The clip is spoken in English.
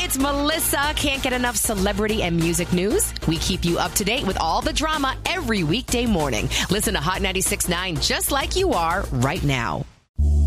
It's Melissa. Can't get enough celebrity and music news? We keep you up to date with all the drama every weekday morning. Listen to Hot 96.9 just like you are right now.